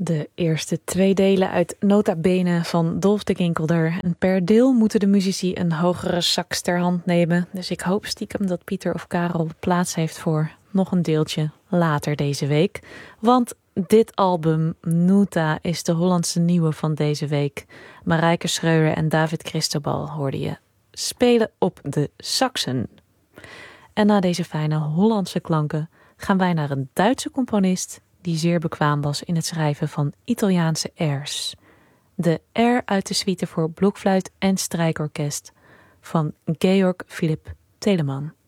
De eerste 2 delen uit Nota Bene van Dolf de Kinkelder. En per deel moeten de muzici een hogere sax ter hand nemen. Dus ik hoop stiekem dat Pieter of Karel plaats heeft voor nog een deeltje later deze week. Want dit album, Nuta, is de Hollandse nieuwe van deze week. Marijke Schreuder en David Cristobal hoorde je spelen op de saxen. En na deze fijne Hollandse klanken gaan wij naar een Duitse componist die zeer bekwaam was in het schrijven van Italiaanse airs. De air uit de suite voor blokfluit en strijkorkest van Georg Philipp Telemann.